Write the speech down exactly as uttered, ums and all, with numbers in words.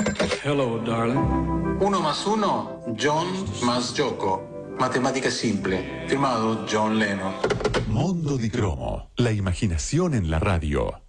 Hello, darling. Uno más uno, John más Yoko. Matematica simple. Firmado John Lennon. Mondo di Cromo. La imaginación en la radio.